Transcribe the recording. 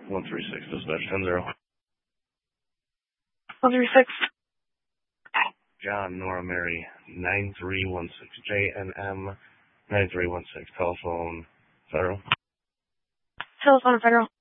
136, dispatch 10-0. 136. John, Nora, Mary, 9316. JNM 9316. Telephone Federal. Telephone Federal.